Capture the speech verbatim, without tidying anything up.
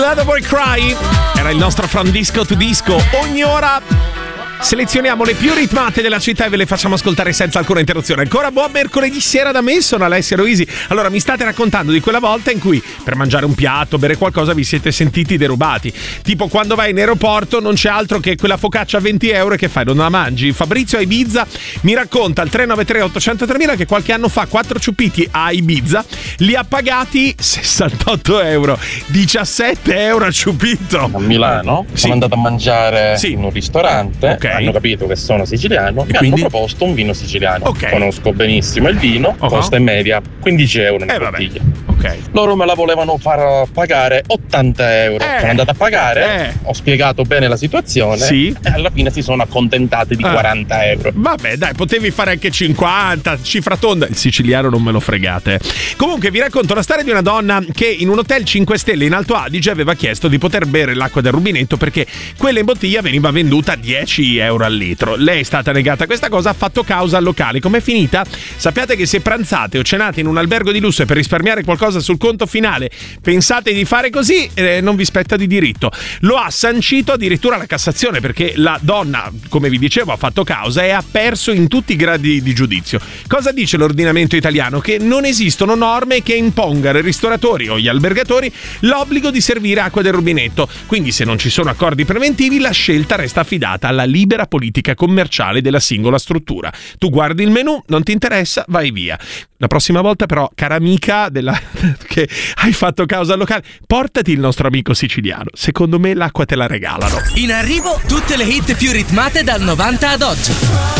Another Boy Cry era il nostro From Disco to Disco. Ogni ora selezioniamo le più ritmate della città e ve le facciamo ascoltare senza alcuna interruzione. Ancora buon mercoledì sera da me, sono Alessia Loisi. Allora, mi state raccontando di quella volta in cui per mangiare un piatto, bere qualcosa vi siete sentiti derubati. Tipo quando vai in aeroporto non c'è altro che quella focaccia a venti euro e che fai? Non la mangi? Fabrizio a Ibiza mi racconta al tre nove tre otto zero zero mila che qualche anno fa quattro ciupiti a Ibiza li ha pagati sessantotto euro. diciassette euro a ciupito. A Milano sì. sono andato a mangiare sì. in un ristorante. Ok. Hanno capito che sono siciliano e mi quindi? hanno proposto un vino siciliano. Okay. Conosco benissimo il vino, uh-huh. costa in media quindici euro una eh, bottiglia. Ok. Loro me la volevano far pagare ottanta euro. Eh. Sono andato a pagare, eh. ho spiegato bene la situazione sì. e alla fine si sono accontentati di ah. quaranta euro. Vabbè, dai, potevi fare anche cinquanta, cifra tonda. Il siciliano non me lo fregate. Comunque vi racconto la storia di una donna che in un hotel cinque stelle in Alto Adige aveva chiesto di poter bere l'acqua del rubinetto perché quella in bottiglia veniva venduta a dieci euro al litro. Lei è stata negata questa cosa, ha fatto causa al locale. Com'è finita? Sappiate che se pranzate o cenate in un albergo di lusso e per risparmiare qualcosa sul conto finale pensate di fare così, eh, non vi spetta di diritto. Lo ha sancito addirittura la Cassazione perché la donna, come vi dicevo, ha fatto causa e ha perso in tutti i gradi di giudizio. Cosa dice l'ordinamento italiano? Che non esistono norme che impongano ai ristoratori o agli albergatori l'obbligo di servire acqua del rubinetto. Quindi se non ci sono accordi preventivi la scelta resta affidata alla libera politica commerciale della singola struttura. Tu guardi il menù, non ti interessa, vai via. La prossima volta però, cara amica della che hai fatto causa al locale, portati il nostro amico siciliano. Secondo me l'acqua te la regalano. In arrivo tutte le hit più ritmate dal novanta ad oggi.